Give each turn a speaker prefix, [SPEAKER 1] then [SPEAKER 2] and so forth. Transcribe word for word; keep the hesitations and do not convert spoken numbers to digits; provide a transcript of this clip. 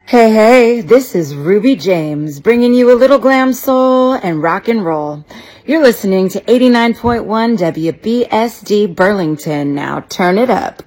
[SPEAKER 1] Hey, hey, this is Ruby James, bringing you a little glam soul and rock and roll. You're listening to eighty-nine point one W B S D Burlington. Now turn it up.